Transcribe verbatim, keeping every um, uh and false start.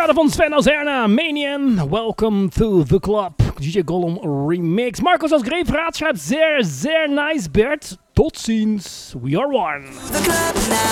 Parade van Sven Azerna, Manian, Welcome to the Club, D J Gollum Remix. Marcos als Greefraad schrijft zeer, zeer nice Bert. Tot ziens, we are one. The club now.